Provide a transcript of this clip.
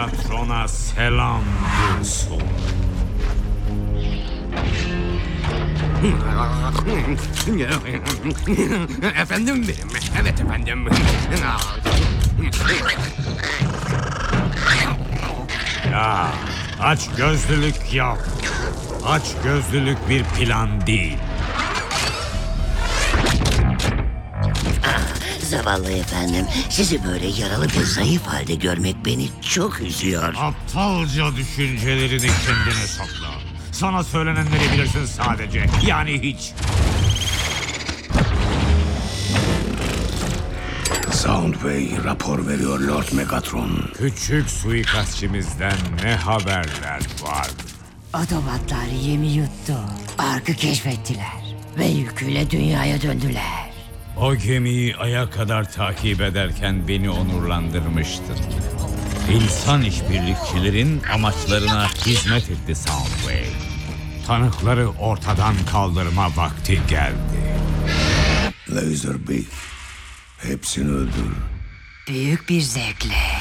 Megatron'a selam dursun. Efendim benim. Evet efendim. Ya aç gözlülük yok. Aç gözlülük bir plan değil. Zavallı efendim, sizi böyle yaralı ve zayıf halde görmek beni çok üzüyor. Aptalca düşüncelerini kendine sakla. Sana söylenenleri bilirsin sadece. Yani hiç. Soundwave rapor veriyor Lord Megatron. Küçük suikastçimizden ne haberler var? Otomatlar yemi yuttu. Ark'ı keşfettiler. Ve yüküyle dünyaya döndüler. O gemiyi aya kadar takip ederken beni onurlandırmıştın. İnsan işbirlikçilerin amaçlarına hizmet etti Soundwave. Tanıkları ortadan kaldırma vakti geldi. Laserbeak. Hepsini öldür. Büyük bir zevkle.